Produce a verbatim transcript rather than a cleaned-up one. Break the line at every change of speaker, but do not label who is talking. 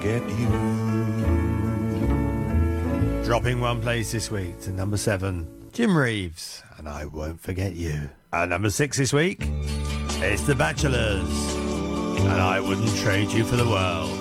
Get you.
Dropping one place this week to number seven, Jim Reeves, and I Won't Forget You. At number six this week, it's The Bachelors, and I Wouldn't Trade You for the World.